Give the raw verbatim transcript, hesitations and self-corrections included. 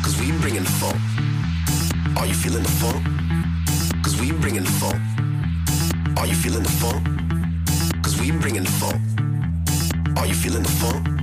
Cause we bringing the funk. Are you feeling the funk? Cause we bringing the funk. Are you feeling the funk? Cause we bringing the funk. Are you feeling the funk?